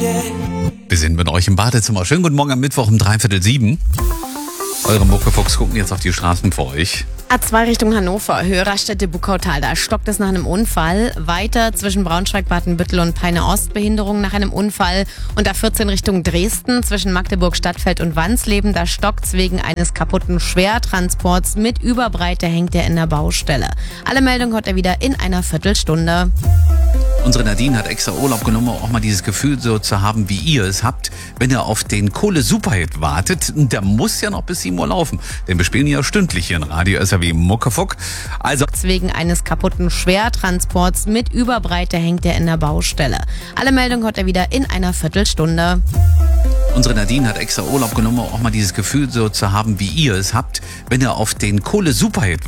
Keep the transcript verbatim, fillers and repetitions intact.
Wir sind mit euch im Badezimmer. Schönen guten Morgen am Mittwoch um dreiviertel sieben. Eure Muckefuchs gucken jetzt auf die Straßen vor euch. A zwei Richtung Hannover, Hörerstätte Buckautal, da stockt es nach einem Unfall. Weiter zwischen Braunschweig, Badenbüttel und Peine Ost, Behinderung nach einem Unfall. Und A vierzehn Richtung Dresden, zwischen Magdeburg, Stadtfeld und Wansleben, da stockt's wegen eines kaputten Schwertransports. Mit Überbreite hängt er in der Baustelle. Alle Meldungen hört er wieder in einer Viertelstunde. Unsere Nadine hat extra Urlaub genommen, um auch mal dieses Gefühl so zu haben, wie ihr es habt, wenn ihr auf den Kohle-Superhit wartet. Der muss ja noch bis sieben Uhr laufen, denn wir spielen ja stündlich hier in Radio S R W Muckefuck. Also Wegen eines kaputten Schwertransports mit Überbreite hängt er in der Baustelle. Alle Meldungen hört er wieder in einer Viertelstunde. Unsere Nadine hat extra Urlaub genommen, um auch mal dieses Gefühl so zu haben, wie ihr es habt, wenn ihr auf den Kohle-Superhit